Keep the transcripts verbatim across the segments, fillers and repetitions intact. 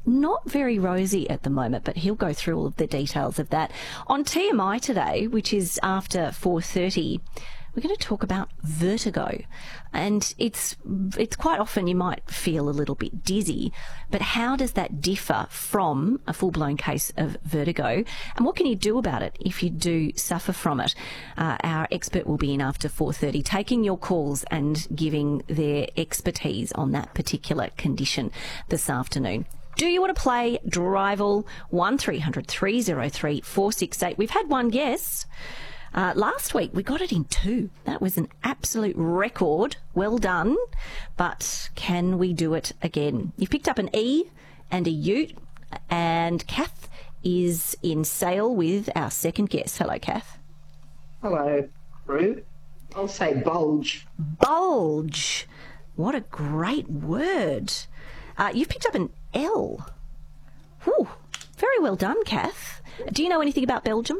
not very rosy at the moment, but he'll go through all of the details of that. On T M I today, which is after four thirty, we're going to talk about vertigo. And it's it's quite often you might feel a little bit dizzy, but how does that differ from a full-blown case of vertigo? And what can you do about it if you do suffer from it? Uh, our expert will be in after four thirty, taking your calls and giving their expertise on that particular condition this afternoon. Do you want to play Drival? one three hundred three oh three four six eight. We've had one guess. Uh, last week, we got it in two. That was an absolute record. Well done. But can we do it again? You've picked up an E and a Ute, and Kath is in Sale with our second guest. Hello, Kath. Hello, Rue. I'll say bulge. Bulge. What a great word. Uh, you've picked up an L. Whew. Very well done, Kath. Do you know anything about Belgium?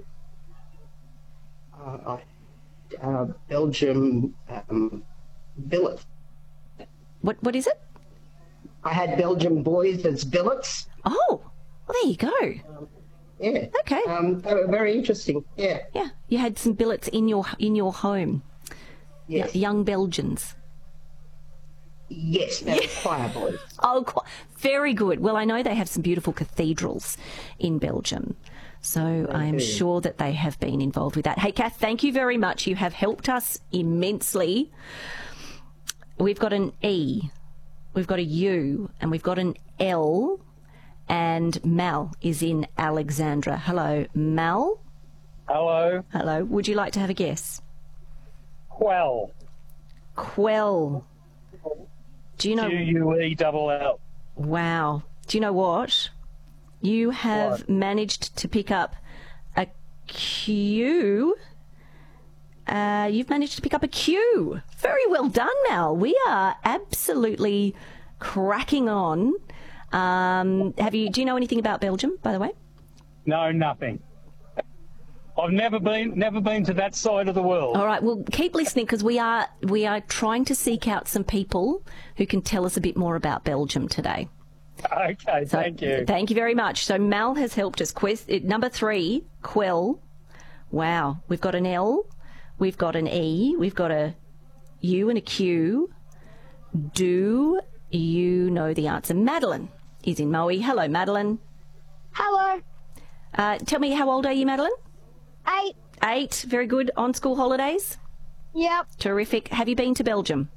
Uh, uh, Belgium um, billets. What What is it? I had Belgian boys as billets. Oh, well, there you go. Um, yeah. Okay. Um, they were very interesting. Yeah. Yeah, you had some billets in your in your home. Yes. Y- young Belgians. Yes, they were choir boys. Oh, qu- very good. Well, I know they have some beautiful cathedrals in Belgium, so I am do. sure that they have been involved with that. Hey, Kath, thank you very much. You have helped us immensely. We've got an E, we've got a U, and we've got an L, and Mal is in Alexandra. Hello, Mal. Hello. Hello. Would you like to have a guess? Quell. Quell. Do you know? Q U E double L. Wow. Do you know what? You have What? managed to pick up a Q. Uh, you've managed to pick up a Q. Very well done, Mal. We are absolutely cracking on. Um, have you? Do you know anything about Belgium, by the way? No, nothing. I've never been, never been to that side of the world. All right. Well, keep listening because we are we are trying to seek out some people who can tell us a bit more about Belgium today. Okay, So, thank you. Thank you very much. So Mal has helped us. Quest, uh, number three, Quell. Wow. We've got an L. We've got an E. We've got a U and a Q. Do you know the answer? Madeline is in Moe. Hello, Madeline. Hello. Uh, tell me, how old are you, Madeline? Eight. Eight. Very good. On school holidays? Yep. Terrific. Have you been to Belgium?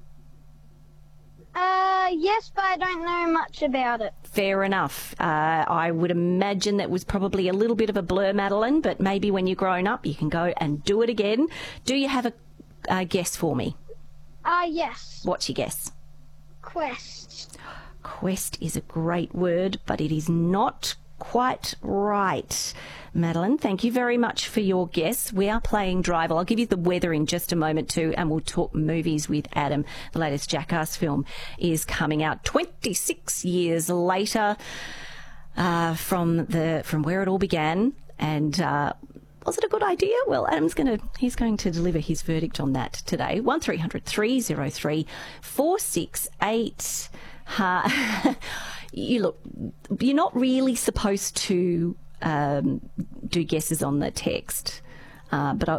Uh, yes, but I don't know much about it. Fair enough. Uh, I would imagine that was probably a little bit of a blur, Madeline, but maybe when you're grown up you can go and do it again. Do you have a, a guess for me? Uh, yes. What's your guess? Quest. Quest is a great word, but it is not quite right. Madeline, thank you very much for your guess. We are playing Drival. I'll give you the weather in just a moment too, and we'll talk movies with Adam. The latest Jackass film is coming out twenty-six years later uh, from the from where it all began. And uh, was it a good idea? Well, Adam's going to he's going to deliver his verdict on that today. one three hundred three oh three four six eight. Uh, you look, you're not really supposed to um, do guesses on the text, uh, but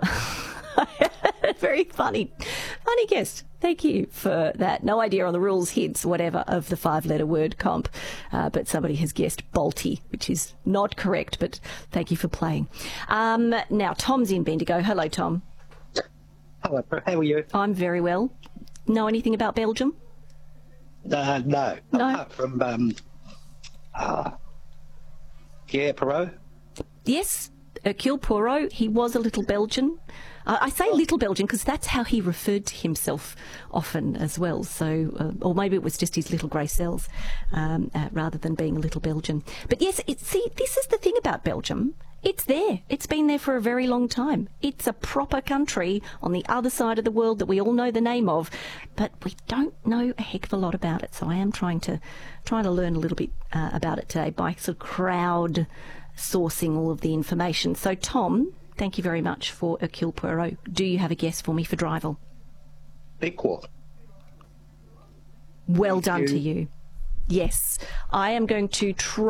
I, very funny, funny guess. Thank you for that. No idea on the rules, hints, whatever of the five-letter word comp, uh, but somebody has guessed Balti, which is not correct. But thank you for playing. Um, now Tom's in Bendigo. Hello, Tom. Hello, how are you? I'm very well. Know anything about Belgium? Uh, no, No. apart from um, uh, Pierre Perrault. Yes, Hercule Poirot. He was a little Belgian. Uh, I say little Belgian because that's how he referred to himself often as well. So, uh, or maybe it was just his little grey cells um, uh, rather than being a little Belgian. But yes, it, see, this is the thing about Belgium. It's there. It's been there for a very long time. It's a proper country on the other side of the world that we all know the name of, but we don't know a heck of a lot about it. So I am trying to trying to learn a little bit uh, about it today by sort of crowd sourcing all of the information. So Tom, thank you very much for Hercule Poirot. Do you have a guess for me for Drival? Equal. Well Thank done you. to you. Yes, I am going to try.